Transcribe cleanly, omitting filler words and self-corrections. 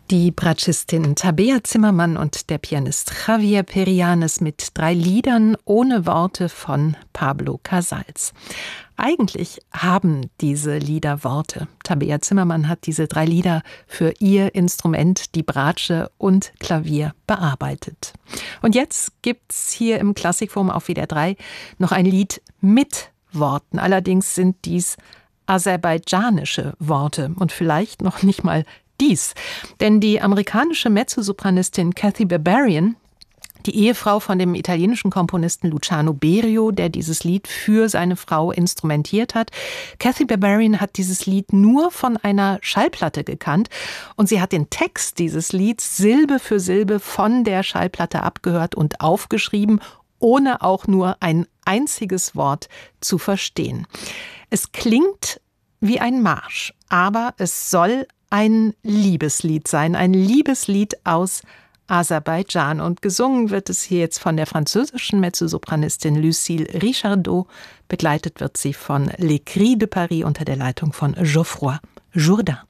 Die Bratschistin Tabea Zimmermann und der Pianist Javier Perianes mit 3 Liedern ohne Worte von Pablo Casals. Eigentlich haben diese Lieder Worte. Tabea Zimmermann hat diese 3 Lieder für ihr Instrument, die Bratsche und Klavier, bearbeitet. Und jetzt gibt's hier im Klassikforum auf WDR 3 noch ein Lied mit Worten. Allerdings sind dies aserbaidschanische Worte und vielleicht noch nicht mal dies. Denn die amerikanische Mezzosopranistin Kathy Barbarian, die Ehefrau von dem italienischen Komponisten Luciano Berio, der dieses Lied für seine Frau instrumentiert hat. Kathy Barbarian hat dieses Lied nur von einer Schallplatte gekannt und sie hat den Text dieses Lieds Silbe für Silbe von der Schallplatte abgehört und aufgeschrieben, ohne auch nur ein einziges Wort zu verstehen. Es klingt wie ein Marsch, aber es soll ein Liebeslied sein, ein Liebeslied aus Aserbaidschan. Und gesungen wird es hier jetzt von der französischen Mezzosopranistin Lucille Richardot. Begleitet wird sie von Les Cris de Paris unter der Leitung von Geoffroy Jourdain.